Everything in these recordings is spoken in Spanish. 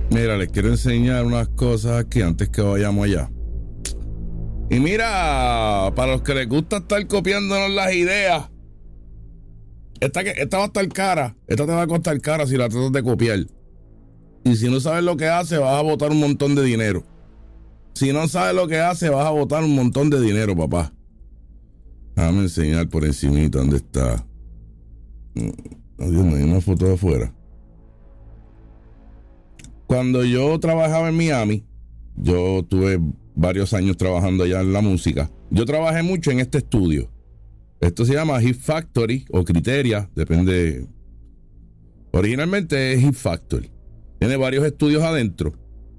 Mira, les quiero enseñar unas cosas aquí antes que vayamos allá. Y mira, para los que les gusta estar copiándonos las ideas, esta va a estar cara. Esta te va a costar cara si la tratas de copiar. Y si no sabes lo que hace, vas a botar un montón de dinero. Si no sabes lo que hace, vas a botar un montón de dinero, papá. Déjame enseñar por encimita dónde está. Oh, Dios, no hay una foto de afuera. Cuando yo trabajaba en Miami, yo tuve varios años trabajando allá en la música. Yo trabajé mucho en este estudio. Esto se llama Hit Factory o Criteria, depende. Originalmente es Hit Factory. Tiene varios estudios adentro.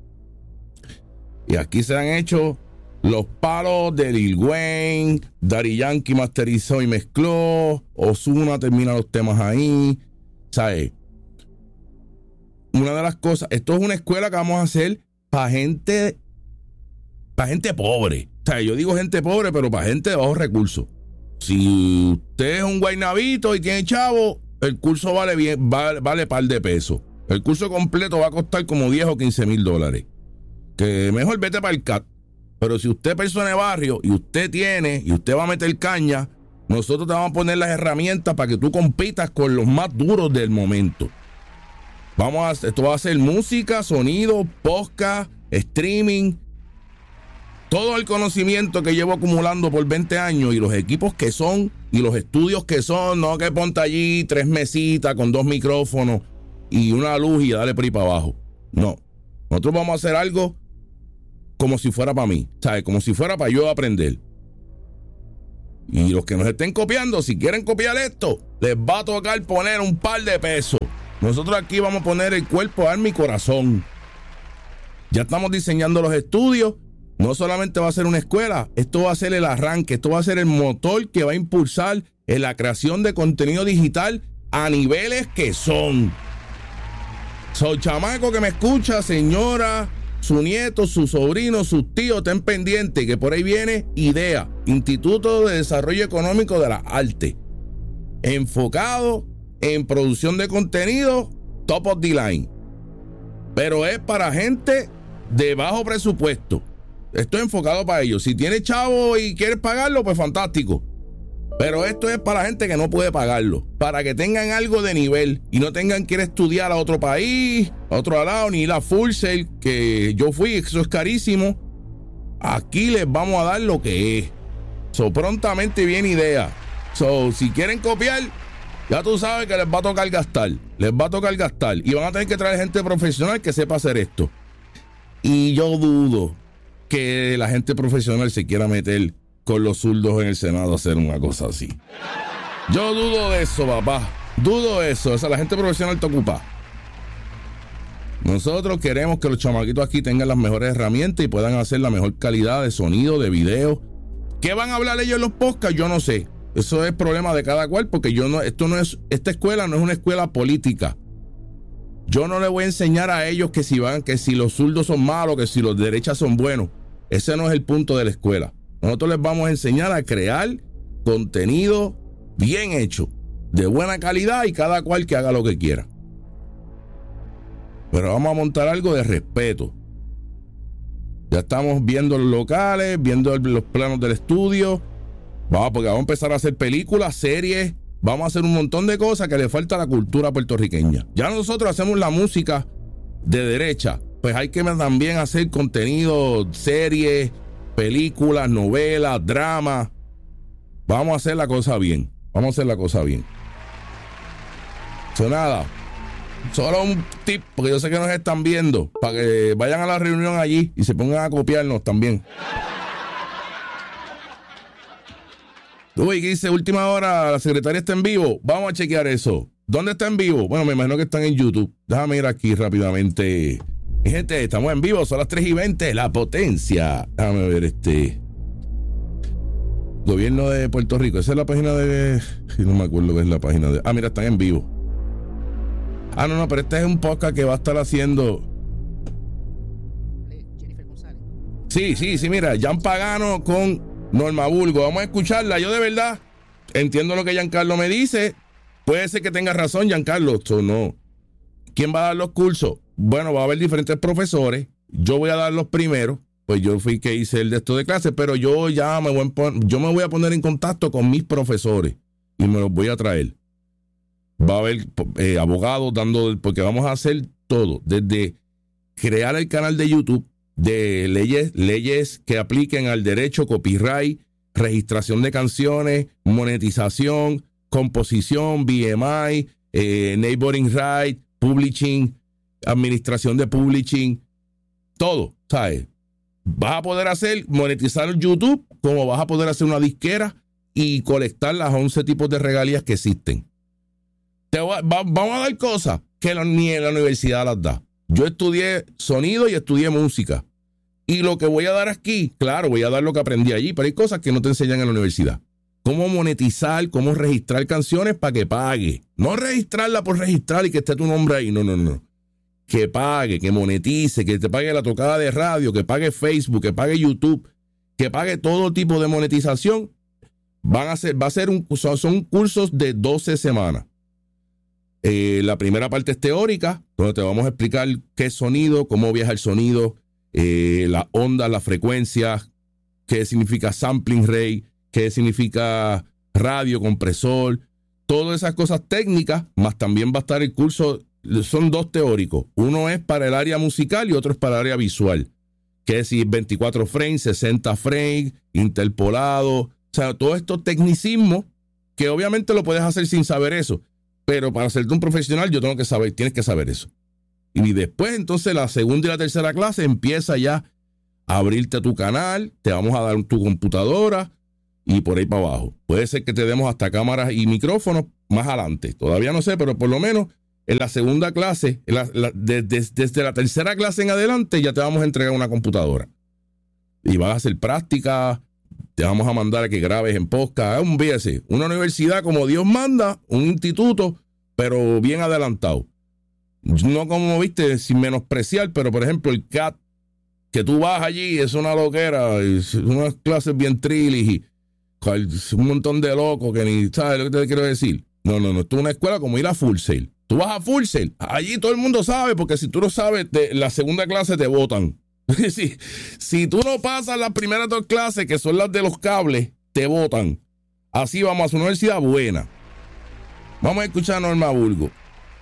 Y aquí se han hecho los palos de Lil Wayne, Daddy Yankee masterizó y mezcló, Ozuna termina los temas ahí. ¿Sabes? Una de las cosas, esto es una escuela que vamos a hacer para gente pobre. O sea, yo digo gente pobre, pero para gente de bajos recursos. Si usted es un guaynabito y tiene chavo, el curso vale par de pesos. El curso completo va a costar como 10 o 15 mil dólares. Que mejor vete para el CAT. Pero si usted es persona de barrio y usted va a meter caña, nosotros te vamos a poner las herramientas para que tú compitas con los más duros del momento. Esto va a ser música, sonido, podcast, streaming. Todo el conocimiento que llevo acumulando por 20 años y los equipos que son y los estudios que son, no que ponte allí 3 mesitas con 2 micrófonos y una luz y dale por ahí para abajo. No. Nosotros vamos a hacer algo como si fuera para mí, ¿sabes? Como si fuera para yo aprender. Y los que nos estén copiando, si quieren copiar esto, les va a tocar poner un par de pesos. Nosotros aquí vamos a poner el cuerpo, alma y corazón. Ya estamos diseñando los estudios. No solamente va a ser una escuela, esto va a ser el arranque, esto va a ser el motor que va a impulsar en la creación de contenido digital a niveles que son. Soy chamaco que me escucha, señora, su nieto, su sobrino, sus tíos, estén pendientes que por ahí viene IDEA, Instituto de Desarrollo Económico de la Arte, enfocado en producción de contenido top of the line, pero es para gente de bajo presupuesto. Esto es enfocado para ellos. Si tienes chavo y quieres pagarlo, pues fantástico. Pero esto es para gente que no puede pagarlo, para que tengan algo de nivel y no tengan que ir a estudiar a otro país, a otro lado, ni ir a Full Sail, que yo fui, eso es carísimo. Aquí les vamos a dar lo que es. Prontamente viene IDEA. Si quieren copiar, ya tú sabes que les va a tocar gastar. Les va a tocar gastar. Y van a tener que traer gente profesional que sepa hacer esto. Y yo dudo que la gente profesional se quiera meter con los zurdos en el Senado a hacer una cosa así. Yo dudo de eso, papá. Dudo de eso. O sea, la gente profesional está ocupada. Nosotros queremos que los chamaquitos aquí tengan las mejores herramientas y puedan hacer la mejor calidad de sonido, de video. ¿Qué van a hablar ellos en los podcasts? Yo no sé. Eso es problema de cada cual, porque esta escuela no es una escuela política. Yo no le voy a enseñar a ellos que si los zurdos son malos, que si los derechas son buenos. Ese no es el punto de la escuela. Nosotros les vamos a enseñar a crear contenido bien hecho, de buena calidad, y cada cual que haga lo que quiera. Pero vamos a montar algo de respeto. Ya estamos viendo los locales, viendo los planos del estudio. Porque vamos a empezar a hacer películas, series. Vamos a hacer un montón de cosas que le falta a la cultura puertorriqueña. Ya nosotros hacemos la música de derecha. Pues hay que también hacer contenido, series, películas, novelas, dramas. Vamos a hacer la cosa bien. Vamos a hacer la cosa bien. Nada. Solo un tip, porque yo sé que nos están viendo, para que vayan a la reunión allí y se pongan a copiarnos también. Uy, ¿qué dice? Última hora, la secretaria está en vivo. Vamos a chequear eso. ¿Dónde está en vivo? Bueno, me imagino que están en YouTube. Déjame ir aquí rápidamente. Mi gente, estamos en vivo, son las 3:20, La Potencia. Déjame ver Gobierno de Puerto Rico. Esa es la página de... No me acuerdo qué es la página de... mira, están en vivo. No, pero este es un podcast que va a estar haciendo... Jennifer González. Sí, mira, Jan Pagano con Norma Burgo. Vamos a escucharla. Yo de verdad entiendo lo que Giancarlo me dice. Puede ser que tenga razón, Giancarlo. No. ¿Quién va a dar los cursos? bueno, va a haber diferentes profesores. Yo voy a dar los primeros. Pues yo fui que hice el de esto de clase, pero yo ya me voy a poner en contacto con mis profesores y me los voy a traer. Va a haber abogados porque vamos a hacer todo, desde crear el canal de YouTube de leyes que apliquen al derecho, copyright, registración de canciones, monetización, composición, BMI, neighboring right, publishing, administración de publishing, todo, ¿sabes? Vas a poder monetizar YouTube, como vas a poder hacer una disquera y colectar las 11 tipos de regalías que existen. Vamos a dar cosas que ni en la universidad las da. Yo estudié sonido y estudié música. Y lo que voy a dar aquí, claro, voy a dar lo que aprendí allí, pero hay cosas que no te enseñan en la universidad. Cómo monetizar, cómo registrar canciones para que pague. No registrarla por registrar y que esté tu nombre ahí. No. Que pague, que monetice, que te pague la tocada de radio, que pague Facebook, que pague YouTube, que pague todo tipo de monetización. Son cursos de 12 semanas. La primera parte es teórica, donde te vamos a explicar qué es sonido, cómo viaja el sonido, las ondas, las frecuencias, qué significa sampling rate, qué significa radio, compresor, todas esas cosas técnicas, más también va a estar el curso. Son 2 teóricos. Uno es para el área musical y otro es para el área visual. Que es 24 frames, 60 frames, interpolado. O sea, todos estos tecnicismos que obviamente lo puedes hacer sin saber eso. Pero para serte un profesional tienes que saber eso. Y después entonces la segunda y la tercera clase empieza ya a abrirte tu canal. Te vamos a dar tu computadora y por ahí para abajo. Puede ser que te demos hasta cámaras y micrófonos más adelante. Todavía no sé, pero por lo menos en la segunda clase, desde la tercera clase en adelante, ya te vamos a entregar una computadora. Y vas a hacer práctica, te vamos a mandar a que grabes en podcast. Fíjese, una universidad como Dios manda, un instituto, pero bien adelantado. No como, viste, sin menospreciar, pero por ejemplo el CAT, que tú vas allí, es una loquera, es unas clases bien trillis y un montón de locos que ni sabes lo que te quiero decir. No, esto es una escuela como ir a Full Sail. Tú vas a Full Sail, allí todo el mundo sabe, porque si tú no sabes, la segunda clase te botan. si tú no pasas las primeras 2 clases, que son las de los cables, te botan. Así vamos a su universidad buena. Vamos a escuchar a Norma Burgos.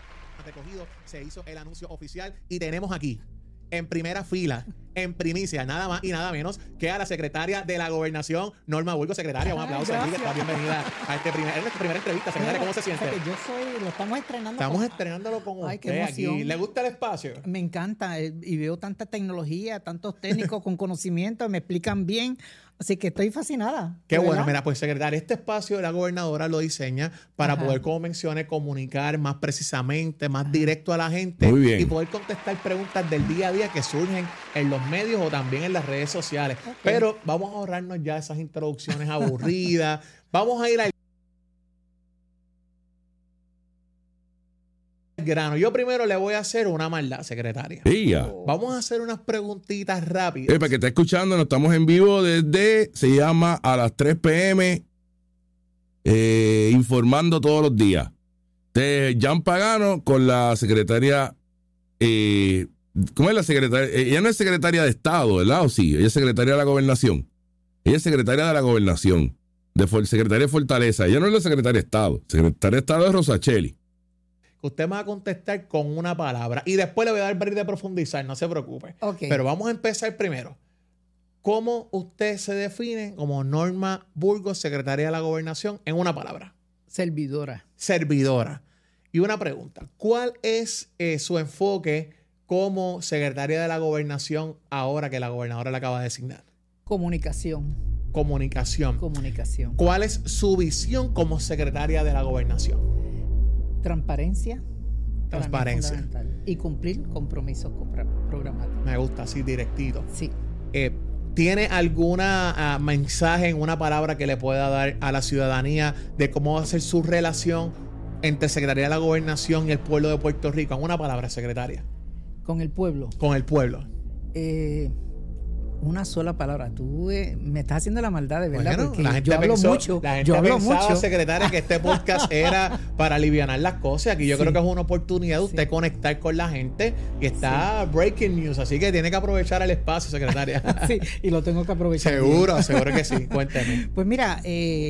Se hizo el anuncio oficial y tenemos aquí, en primera fila, en primicia, nada más y nada menos que a la secretaria de la Gobernación, Norma Burgos. Secretaria, un aplauso aquí, que está bienvenida a nuestra primera entrevista. Secretaria, ¿cómo se siente? Lo estamos estrenando. Estamos estrenándolo con usted aquí. ¿Le gusta el espacio? Me encanta y veo tanta tecnología, tantos técnicos con conocimiento, me explican bien. Así que estoy fascinada. Qué bueno. Mira, pues secretaria, este espacio la gobernadora lo diseña para poder, como mencioné, comunicar más precisamente, más directo a la gente. Muy bien. Y poder contestar preguntas del día a día que surgen en los medios o también en las redes sociales. Okay. Pero vamos a ahorrarnos ya esas introducciones aburridas. Vamos a ir al grano. Yo primero le voy a hacer una maldad, secretaria. Vamos a hacer unas preguntitas rápidas. Para que esté escuchando, nos estamos en vivo se llama a las 3 p.m. Informando todos los días. Jan Pagano con la secretaria. ¿Cómo es la secretaria? Ella no es secretaria de Estado, ¿verdad? ¿O sí? Ella es secretaria de la Gobernación. Ella es secretaria de la Gobernación. Secretaria de Fortaleza. Ella no es la secretaria de Estado. Secretaria de Estado es Rosacheli. Usted me va a contestar con una palabra y después le voy a dar break de profundizar, no se preocupe. Okay. Pero vamos a empezar primero. ¿Cómo usted se define como Norma Burgos, secretaria de la Gobernación, en una palabra? Servidora. Servidora. Y una pregunta. ¿Cuál es su enfoque como secretaria de la Gobernación ahora que la gobernadora la acaba de designar? Comunicación. Comunicación. Comunicación. ¿Cuál es su visión como secretaria de la Gobernación? Transparencia. Transparencia. Y cumplir compromisos programáticos. Me gusta, así directito. Sí. ¿Tiene alguna mensaje en una palabra que le pueda dar a la ciudadanía de cómo va a ser su relación entre Secretaría de la Gobernación y el pueblo de Puerto Rico? En una palabra, secretaria. Con el pueblo. Con el pueblo. Una sola palabra. Tú me estás haciendo la maldad, de verdad. Bueno, porque la gente yo hablo pensó, mucho. la gente Yo hablo pensaba, mucho. secretaria, que este podcast era para alivianar las cosas. Aquí yo creo que es una oportunidad de usted conectar con la gente y está breaking news. Así que tiene que aprovechar el espacio, secretaria. Sí, y lo tengo que aprovechar. Seguro que sí. Cuénteme. Pues mira,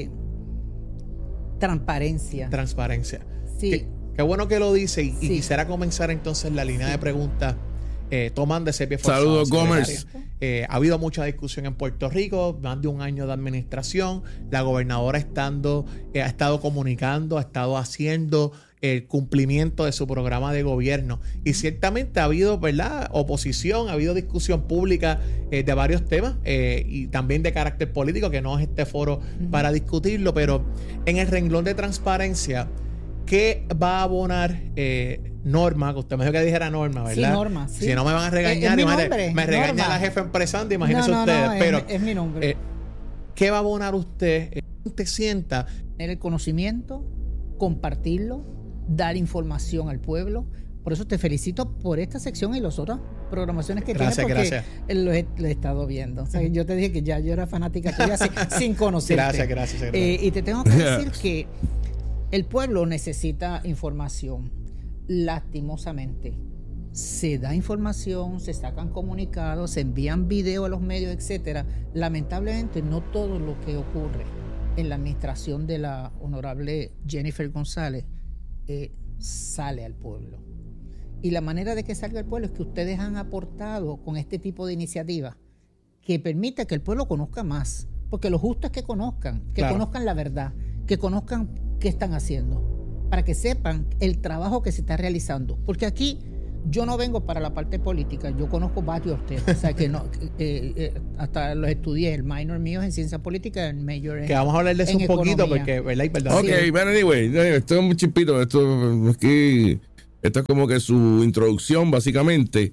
transparencia. Transparencia. Sí. Qué bueno que lo dice y Sí. quisiera comenzar entonces la línea de preguntas. Tomando ese pie forzado. Saludos, secretaria. Gomers. Ha habido mucha discusión en Puerto Rico, más de un año de administración. La gobernadora ha estado comunicando, ha estado haciendo el cumplimiento de su programa de gobierno. Y ciertamente ha habido, ¿verdad?, oposición, ha habido discusión pública de varios temas y también de carácter político, que no es este foro para discutirlo, pero en el renglón de transparencia, ¿qué va a abonar Norma? Que usted me dijo que dijera Norma, ¿verdad? Sí, Norma. Sí. Si no me van a regañar, Es mi imagínate, nombre, me regaña Norma. la jefa empresante, imagínense No, ustedes. Pero es mi nombre. ¿qué va a abonar usted? ¿Te sienta? Tener el conocimiento, compartirlo, dar información al pueblo. Por eso te felicito por esta sección y las otras programaciones que Gracias, tienes, gracias. porque lo he estado viendo. O sea, yo te dije que ya yo era fanática tuya sin conocerte. Gracias, secretaria. Y te tengo que decir que el pueblo necesita información. Lastimosamente, se da información, se sacan comunicados, se envían videos a los medios, etcétera. Lamentablemente, no todo lo que ocurre en la administración de la honorable Jennifer González sale al pueblo. Y la manera de que salga al pueblo es que ustedes han aportado con este tipo de iniciativas que permite que el pueblo conozca más. Porque lo justo es que conozcan la verdad, que conozcan qué están haciendo, para que sepan el trabajo que se está realizando. Porque aquí yo no vengo para la parte política, yo conozco varios temas, o sea que no, hasta los estudié, el minor mío es en ciencia política, el major Que vamos a hablar de eso en un poquito, economía. porque, ¿verdad? Y perdón. Ok, pero anyway, esto es muy chispito. Esto es como que su introducción, básicamente.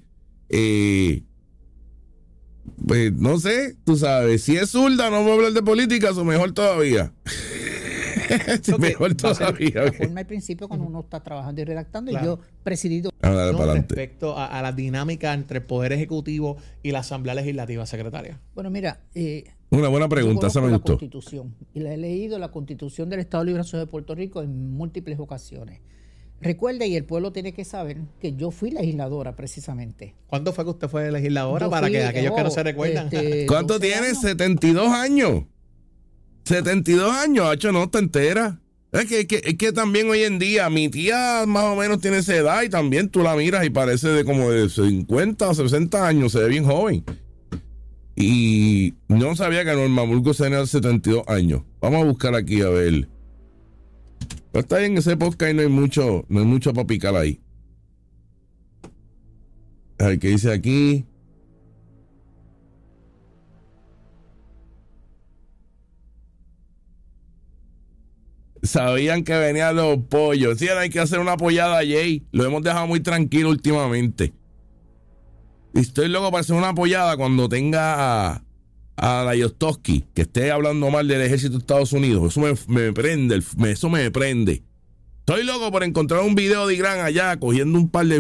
Pues no sé, tú sabes, si es zurda, no vamos a hablar de política, o mejor todavía. Mejor todavía. La forma al principio cuando uno está trabajando y redactando, Claro. y yo presidido. Dale para adelante. Respecto a la dinámica entre el Poder Ejecutivo y la Asamblea Legislativa, secretaria. Bueno, mira, Una buena yo pregunta, esa conozco me la gustó. Constitución y la he leído, la Constitución del Estado Libre Asociado de Puerto Rico, en múltiples ocasiones. Recuerde, y el pueblo tiene que saber, que yo fui legisladora precisamente. ¿Cuándo fue que usted fue legisladora? Yo Para fui, que aquellos que no se recuerdan. ¿Cuánto 12 tienes? años. 72 años. 72 años, hacho, no te enteras. Es que también hoy en día mi tía más o menos tiene esa edad y también tú la miras y parece de como de 50 o 60 años, se ve bien joven. Y no sabía que Norma Burgos tenía 72 años. Vamos a buscar aquí a ver. Pero está bien, en ese podcast no hay mucho para picar ahí. A ver qué dice aquí. Sabían que venían los pollos. Sí, ahora hay que hacer una pollada, Jay. Lo hemos dejado muy tranquilo últimamente. Y estoy loco para hacer una pollada cuando tenga a la Yostoski, que esté hablando mal del ejército de Estados Unidos. Eso me prende, eso me prende. Estoy loco por encontrar un video de Irán allá cogiendo un par de...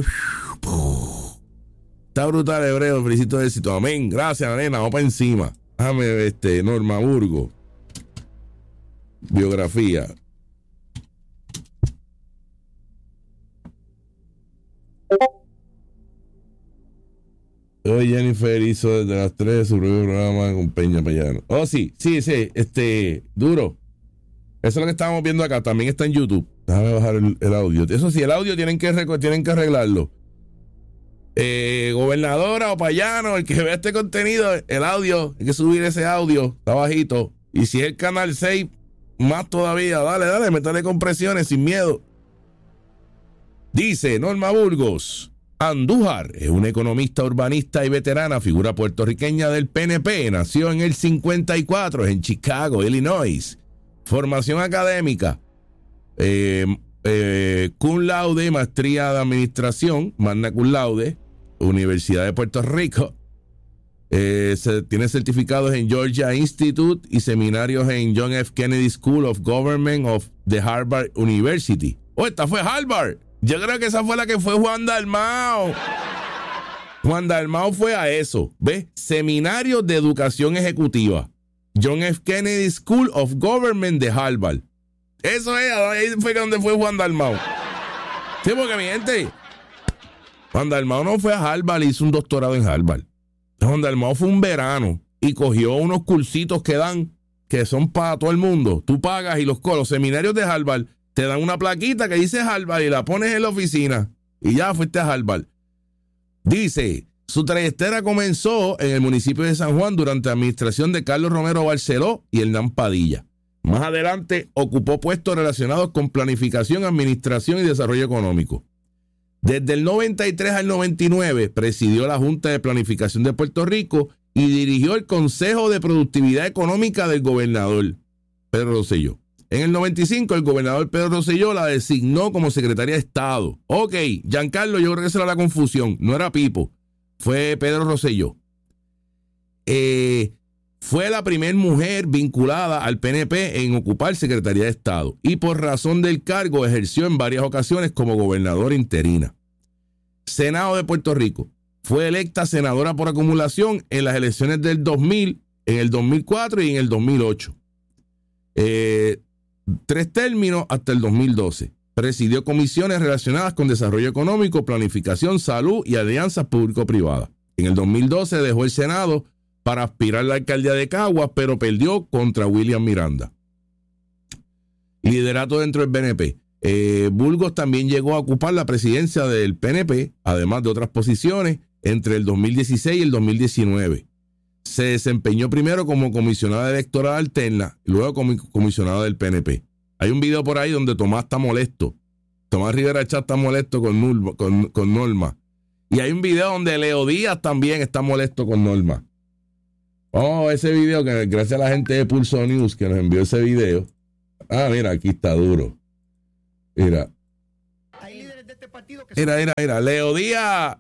Está brutal, hebreo. Felicito de éxito. Amén. Gracias, nena. Vamos para encima. Déjame Norma Burgos. Biografía. Hoy Jennifer hizo desde las 3 su propio programa con Peña Payano. Oh, sí, duro. Eso es lo que estábamos viendo acá. También está en YouTube. Déjame bajar el audio. Eso sí, el audio tienen que arreglarlo. Gobernadora o Payano, el que vea este contenido, el audio, hay que subir ese audio, está bajito. Y si es el canal 6, más todavía. Dale, métale compresiones sin miedo. Dice Norma Burgos. Andújar es una economista urbanista y veterana, figura puertorriqueña del PNP. Nació en el 54 en Chicago, Illinois. Formación académica. Cum laude, maestría de administración, magna cum laude, Universidad de Puerto Rico. Tiene certificados en Georgia Institute y seminarios en John F. Kennedy School of Government of the Harvard University. Esta fue Harvard. Yo creo que esa fue la que fue Juan Dalmao. Juan Dalmau fue a eso, ¿ves? Seminarios de Educación Ejecutiva. John F. Kennedy School of Government de Harvard. Eso es, ahí fue donde fue Juan Dalmau. Sí, porque mi gente, Juan Dalmau no fue a Harvard y hizo un doctorado en Harvard. Juan Dalmau fue un verano y cogió unos cursitos que dan, que son para todo el mundo. Tú pagas y los seminarios de Harvard te dan una plaquita que dice Harvard y la pones en la oficina y ya fuiste a Harvard. Dice, su trayectoria comenzó en el municipio de San Juan durante la administración de Carlos Romero Barceló y Hernán Padilla. Más adelante ocupó puestos relacionados con planificación, administración y desarrollo económico. Desde el 93 al 99 presidió la Junta de Planificación de Puerto Rico y dirigió el Consejo de Productividad Económica del gobernador Pedro Rosselló. En el 95 el gobernador Pedro Rosselló la designó como secretaria de Estado. Ok, Giancarlo, yo creo que esa era la confusión. No era Pipo, fue Pedro Rosselló. Fue la primera mujer vinculada al PNP en ocupar Secretaría de Estado y por razón del cargo ejerció en varias ocasiones como gobernadora interina. Senado de Puerto Rico. Fue electa senadora por acumulación en las elecciones del 2000, en el 2004 y en el 2008. 3 términos hasta el 2012. Presidió comisiones relacionadas con desarrollo económico, planificación, salud y alianzas público-privadas. En el 2012 dejó el Senado para aspirar a la alcaldía de Caguas, pero perdió contra William Miranda. Liderato dentro del PNP. Burgos también llegó a ocupar la presidencia del PNP, además de otras posiciones, entre el 2016 y el 2019. Se desempeñó primero como comisionada electoral alterna y luego como comisionada del PNP. Hay un video por ahí donde Tomás está molesto. Tomás Rivera Chat está molesto con Norma. Y hay un video donde Leo Díaz también está molesto con Norma. Oh, ese video que gracias a la gente de Pulso News que nos envió ese video. Ah, mira, aquí está duro. Mira. Hay líderes de este partido que Mira. Leo Díaz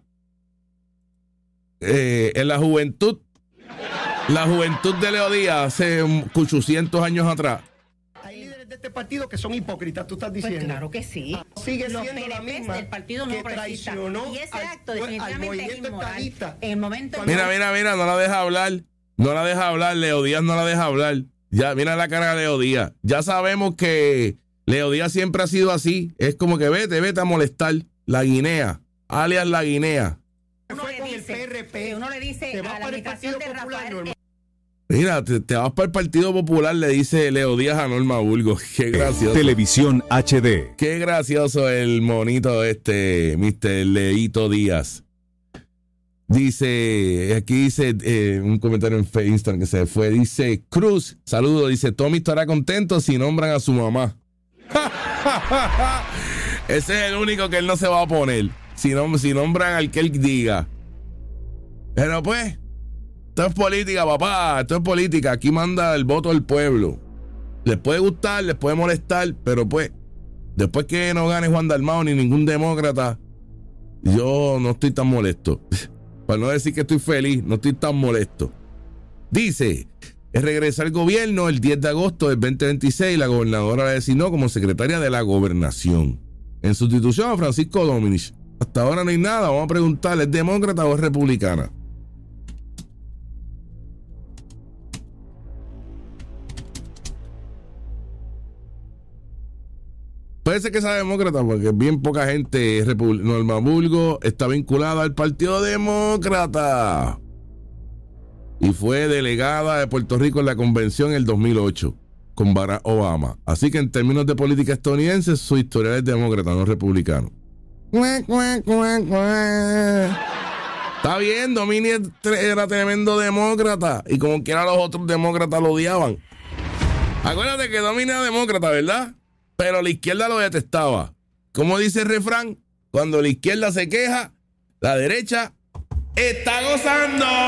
en la juventud de Leo Díaz hace 800 años atrás. hay líderes de este partido que son hipócritas, tú estás diciendo. Pues claro que sí. Sigue Los siendo la PNPs misma del Partido que No Progresista. traicionó Y ese acto al definitivamente es movimiento inmoral. estadista. En el momento en Mira, no la deja hablar. No la deja hablar, Leo Díaz no la deja hablar. Ya, mira la cara de Leo Díaz. Ya sabemos que Leo Díaz siempre ha sido así. Es como que vete a molestar. La Guinea, alias la Guinea. Fue con el PRP. uno le dice Te vas a la para el administración Partido de Popular, Rafael Norma. Mira, te vas para el Partido Popular, le dice Leo Díaz a Norma Burgos. Qué gracioso. Televisión HD. Qué gracioso el monito Mr. Leito Díaz. Dice, aquí dice un comentario en Instagram que se fue. Dice, Cruz, saludo. Dice, Tommy estará contento si nombran a su mamá. Ese es el único que él no se va a oponer. Si nombran al que él diga. Pero pues, esto es política, papá. Esto es política. Aquí manda el voto del pueblo. Les puede gustar, les puede molestar, pero pues, después que no gane Juan Dalmau ni ningún demócrata, yo no estoy tan molesto. Para no decir que estoy feliz, no estoy tan molesto. Dice, regresa al gobierno el 10 de agosto del 2026. La gobernadora la designó como secretaria de la gobernación, en sustitución a Francisco Dominich. Hasta ahora no hay nada. Vamos a preguntarle, ¿es demócrata o es republicana? Puede ser que sea demócrata porque bien poca gente. Norma Burgos está vinculada al Partido Demócrata y fue delegada de Puerto Rico en la convención en el 2008 con Barack Obama. Así que en términos de política estadounidense, su historial es demócrata, no republicano. Está bien, Domini era tremendo demócrata y como quiera los otros demócratas lo odiaban. Acuérdate que Domini era demócrata, ¿verdad? Pero la izquierda lo detestaba. Como dice el refrán, cuando la izquierda se queja, la derecha está gozando.